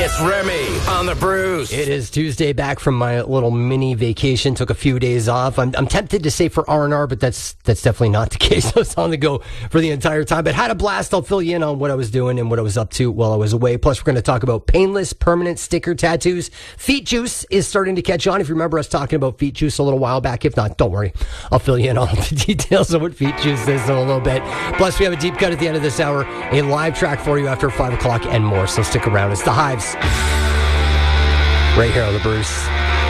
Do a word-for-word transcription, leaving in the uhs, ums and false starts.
It's Remy on the Bruce. It is Tuesday, back from my little mini vacation. Took a few days off. I'm, I'm tempted to say for R and R, but that's that's definitely not the case. I was on the go for the entire time, but had a blast. I'll fill you in on what I was doing and what I was up to while I was away. Plus, we're going to talk about painless permanent sticker tattoos. Feet Juice is starting to catch on. If you remember us talking about Feet Juice a little while back. If not, don't worry. I'll fill you in on the details of what Feet Juice is in a little bit. Plus, we have a deep cut at the end of this hour, a live track for you after five o'clock and more. So stick around. It's the Hives right here on the Bruce.